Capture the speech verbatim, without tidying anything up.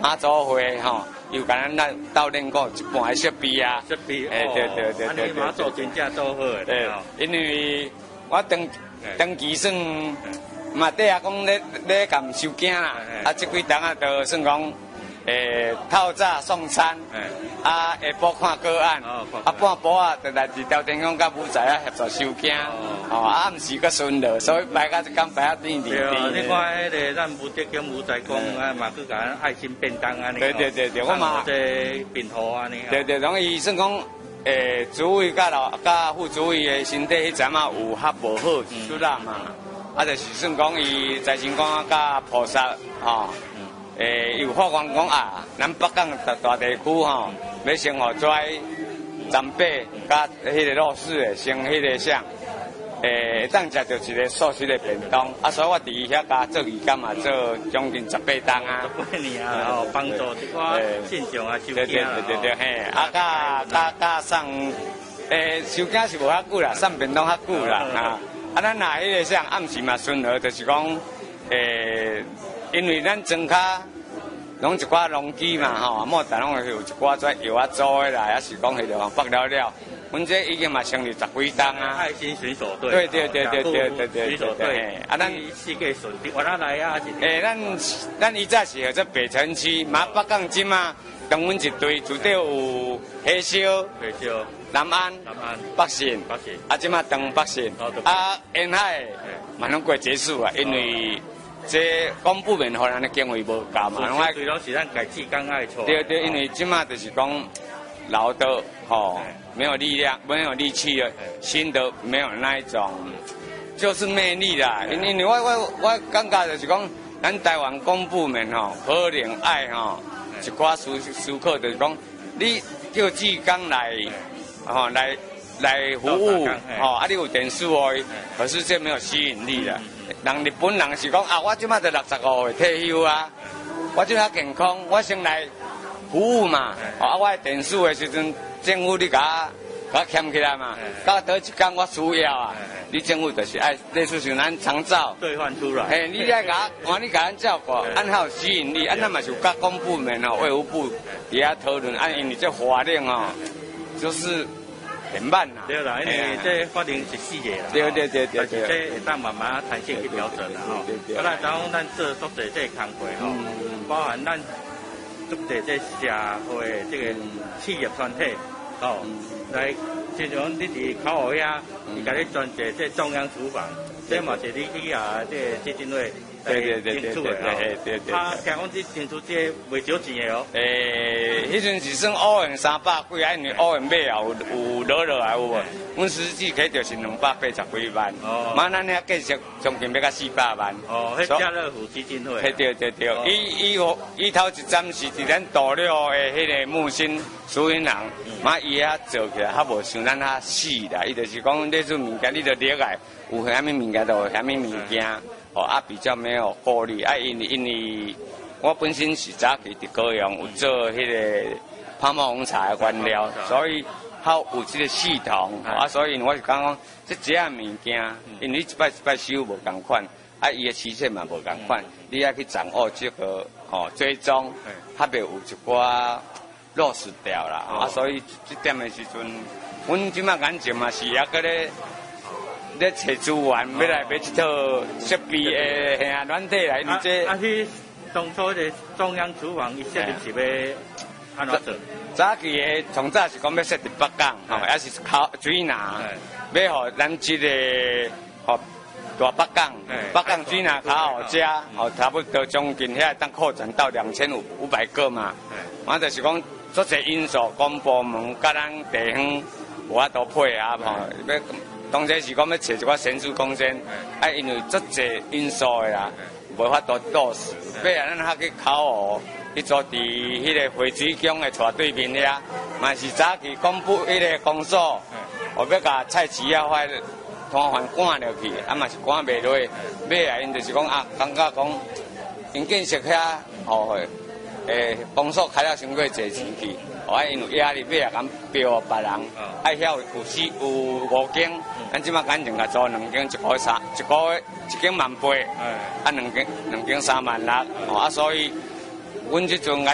妈祖会吼，又甲咱咱斗阵讲一半的设备啊。 设备， 哎，对对对对对。 妈祖真正做好的。 对，因为我登登记算嘛底下讲咧咧甲收惊啦，啊，这几档啊，就算讲。诶，透早送餐，啊，下晡看个案，啊，半晡啊，就来自调天宫甲武仔啊协助收惊，哦，啊，暗时个顺路，所以摆到一工摆啊甜甜甜。 对，你看迄个咱武德宫武仔公啊，嘛去甲咱爱心便当安尼。 对对对对，我嘛这便号安尼。 对对，容易算讲，诶，主委甲老甲副主委的身体迄阵啊有较无好，出啦嘛，啊，就是算讲伊财神公啊甲菩萨，吼。诶，有法官讲啊，咱北港大大地区吼，要先互跩长辈甲迄个老师诶，先迄个啥，诶，当食着一个素食的便当，啊，所以我伫遐甲做义工嘛，做将近十八档啊。 十八年啊，哦，帮助一寡信众啊，收惊对对对对对，嘿，啊，甲甲甲送，诶，收惊是无遐久啦，送便当较久啦，啊，啊，咱若迄个啥暗时嘛顺和，就是讲，诶。因为咱庄卡拢一寡农机嘛吼，啊，莫但拢有一寡跩药啊做的啦，也是讲迄个北了了。阮这已经嘛成立十几档啊。 爱心水手队。 对对对对对对对。 水手队。啊，咱四个顺利，我哪来啊？ 诶，咱咱以前是号做北城区，嘛北港镇嘛，同阮一队主队有黑烧、 黑烧、 南安、 南安、 北信、 北信， 啊，即嘛东北信，啊，沿海嘛拢过结束啊，因为。这公部门可能的经费无够嘛， 拢爱对拢是咱家己刚爱错。 对对，因为即马就是讲老的吼，没有力量，没有力气了，新的没有那一种，就是魅力啦。因因为我我我感觉就是讲，咱台湾公部门吼，可能爱吼一寡思思考，就是讲你叫志刚来吼来来服务吼，啊你有点数哦，可是这没有吸引力啦。人日本人是讲啊，我即马就六十五岁退休啊，我即马健康，我先来服务嘛。啊，我电视的时阵，政府你甲我甲我欠起来嘛，到倒一天我需要啊，你政府就是爱类似像咱长照兑换出来。 嘿，你来甲我，你甲咱照顾，按好吸引力，按咱嘛是甲公部门哦、卫福部底下讨论，按因为这法令哦，就是很慢啦。 对啦，因为这法令是四个啦。 对对对对对。 这会当慢慢弹性去调整啦吼。啊，咱讲咱做足侪这工作吼，包含咱足侪这社会这个企业团体吼，来，就像你伫口号遐，伊甲你专接这中央厨房，这嘛是你去啊这基金会。 对对对对对对对对。 他听讲这争取这袂少钱的哦。 诶，迄阵是算乌元三百几，因为乌元买啊有有落落来有无？阮实际起就是两百八十几万，嘛咱遐计值将近要到四百万。 哦，迄家乐福基金会。 嘿对对对，伊伊伊头一站是伫咱大陆的迄个木星苏云人，嘛伊遐做起来较无像咱遐死啦，伊就是讲你做物件你着了解，有虾米物件就有虾米物件。哦啊，比较没有顾虑啊，因为因为我本身是早期伫高雄有做迄个泡沫红茶的原料，所以较有这个系统啊，所以我是讲讲这这样物件，因为你一摆一摆收无共款，啊，伊的期限嘛无共款，你要去掌握这个哦追踪，较袂有一寡落实掉啦，啊，所以这点的时阵，阮即马眼睛嘛是也搁咧。咧找资源，要来买一套设备诶，吓啊，软体来，你这。 啊，去当初个中央厨房，伊设定是要安怎做？ 早期诶，从早是讲要设伫北港，吼，也是靠水南，要互咱即个吼大北港，北港水南较好食，吼，差不多将近遐当扩展到两千五五百个嘛。我就是讲，足侪因素，公部门甲咱地方有法度配合吼，要。当然是讲要找一寡先进空间，啊，因为足侪因素的啦，无法度落实。比如咱遐去考湖，去做伫迄个惠水宫的斜对面遐，嘛是早期公布迄个公所，我要甲菜市啊发摊贩赶落去，啊嘛是赶袂落。尾啊，因就是讲啊，感觉讲因建设遐吼，诶，公所开了伤过侪钱去。哦，因有压力，要啊敢标别人，爱晓有四有五间，咱即马赶紧甲租两间，一个三，一个月一间万八，啊两间两间三万六，哦啊所以，阮即阵。